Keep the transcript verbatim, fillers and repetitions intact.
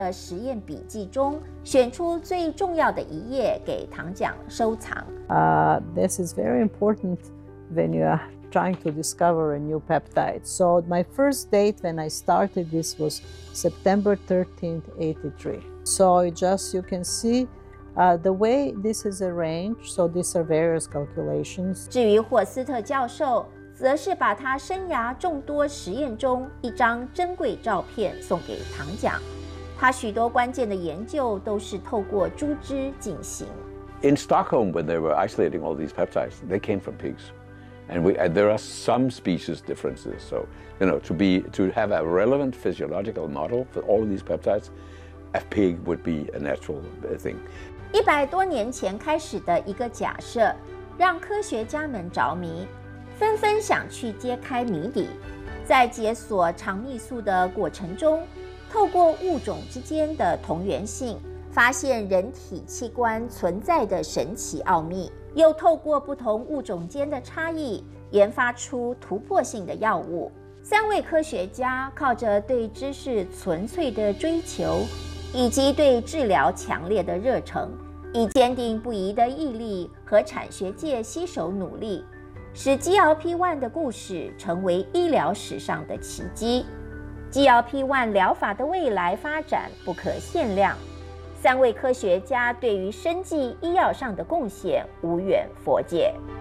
的实验笔记中选出最重要的一页给唐奖收藏。 Uh, this is very important when you are trying to discover a new peptide. So my first date when I started this was September thirteenth, eighty-three. So it just you can see uh, the way this is arranged. So these are various calculations. 至于霍斯特教授，则是把他生涯众多实验中一张珍贵照片送给唐奖。他许多关键的研究都是透过猪只进行。 In Stockholm, when they were isolating all these peptides, they came from pigs, and, we, and there are some species differences. So, you know, to be to have a relevant physiological model for all of these peptides, a pig would be a natural thing. 一百多年前开始的一个假设，让科学家们着迷，纷纷想去揭开谜底。在解锁肠泌素的过程中，透过物种之间的同源性，发现人体器官存在的神奇奥秘，又透过不同物种间的差异，研发出突破性的药物。三位科学家靠着对知识纯粹的追求，以及对治疗强烈的热忱，以坚定不移的毅力和产学界携手努力，使 G L P 一 的故事成为医疗史上的奇迹。G L P 一 疗法的未来发展不可限量，三位科学家对于生技医药上的贡献无远弗届。